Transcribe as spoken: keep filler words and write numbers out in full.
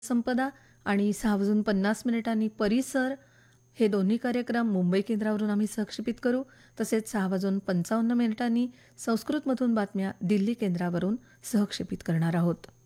संपदा आणि सहा वाजून पन्नास मिनिटांनी परिसर हे दोन्ही कार्यक्रम मुंबई केंद्रावरून आम्ही सहक्षेपित करू. तसेच सहा वाजून पंचावन्न मिनिटांनी संस्कृतमधून बातम्या दिल्ली केंद्रावरून सहक्षेपित करणार आहोत.